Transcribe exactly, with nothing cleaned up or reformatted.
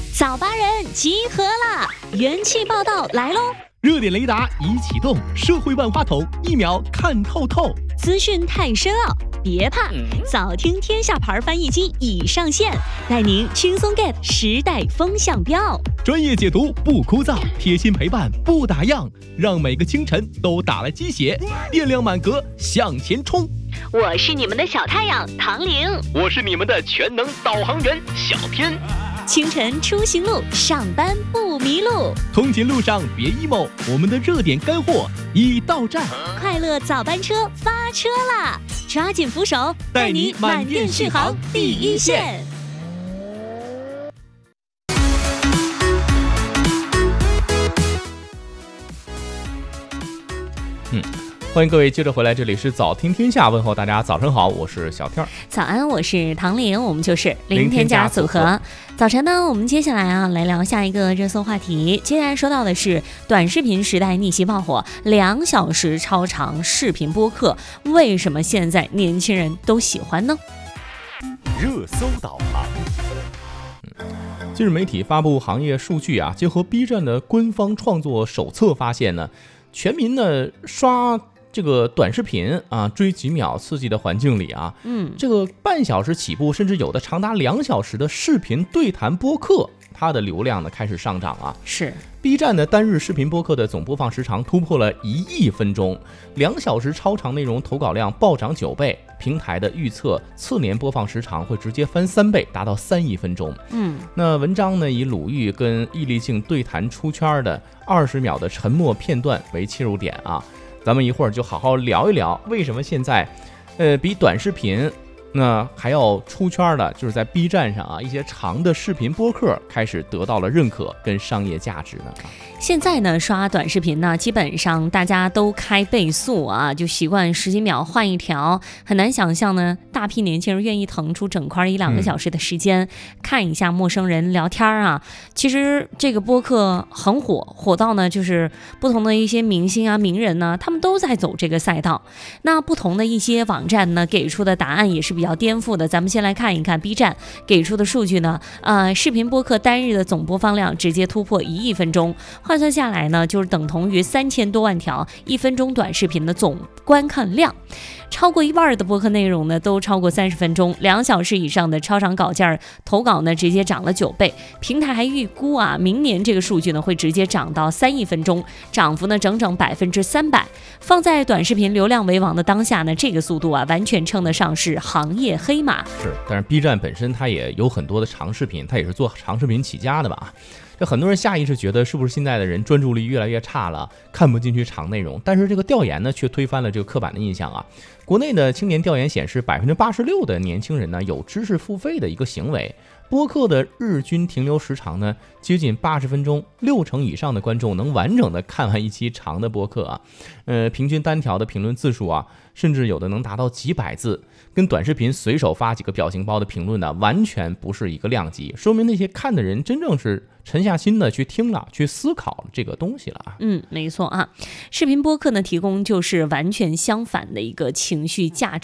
早八人集合啦！元气报道来喽！ 热点雷达已启动，社会万花筒一秒看透透。 资讯太深奥，别怕，早听天下牌翻译机已上线，带您轻松 get 时代风向标。 专业解读不枯燥，贴心陪伴不打烊，让每个清晨都打了鸡血，电量满格向前冲。 我是你们的小太阳唐玲， 我是你们的全能导航员小天。 清晨出行路，上班不迷路。 通勤路上别 emo， 我们的热点干货已到站。 快乐早班车发车啦！抓紧扶手， 带你满电续航第一线。嗯。欢迎各位接着回来，这里是早听天下，问候大家早上好，我是小天。 早安，我是唐玲，我们就是零添加组合。早晨呢，我们接下来啊来聊下一个热搜话题。接下来说到的是短视频时代逆袭爆火，两小时超长视频播客，为什么现在年轻人都喜欢呢？ 热搜导航。近日媒体发布行业数据啊，结合 B 站的官方创作手册发现呢，全民呢刷这个短视频啊，追几秒刺激的环境里啊，嗯，这个半小时起步，甚至有的长达两小时的视频对谈播客，它的流量呢开始上涨啊。 是 B 站的单日视频播客的总播放时长突破了一亿分钟，两小时超长内容投稿量暴涨九倍，平台的预测次年播放时长会直接翻三倍，达到三亿分钟。嗯，那文章呢以鲁豫跟易立竞对谈出圈的二十秒的沉默片段为切入点啊。咱们一会儿就好好聊一聊，为什么现在，呃，比短视频那还要出圈的，就是在 B 站上啊，一些长的视频播客开始得到了认可跟商业价值呢。 现在呢，刷短视频呢，基本上大家都开倍速啊，就习惯十几秒换一条，很难想象呢，大批年轻人愿意腾出整块一两个小时的时间、嗯、看一下陌生人聊天啊。其实这个播客很火，火到呢，就是不同的一些明星啊、名人呢，他们都在走这个赛道。那不同的一些网站呢，给出的答案也是比较颠覆的。咱们先来看一看 B 站给出的数据呢，呃，视频播客单日的总播放量直接突破一亿分钟。换算下来呢，就是等同于三千多万条一分钟短视频的总观看量，超过一半的播客内容呢都超过三十分钟，两小时以上的超长稿件投稿呢直接涨了九倍。平台还预估啊，明年这个数据呢会直接涨到三亿分钟，涨幅呢整整百分之三百。放在短视频流量为王的当下呢，这个速度啊完全称得上是行业黑马。 是，但是 B 站本身它也有很多的长视频，它也是做长视频起家的吧。这很多人下意识觉得是不是现在的人专注力越来越差了，看不进去长内容，但是这个调研呢却推翻了这个刻板的印象啊。国内的青年调研显示，百分之八十六的年轻人呢有知识付费的一个行为，播客的日均停留时长呢接近八十分钟，六成以上的观众能完整的看完一期长的播客啊，呃，平均单条的评论字数啊，甚至有的能达到几百字，跟短视频随手发几个表情包的评论呢，完全不是一个量级，说明那些看的人真正是沉下心的去听了，去思考这个东西了啊。 嗯，没错啊，视频播客呢提供就是完全相反的一个情绪价值。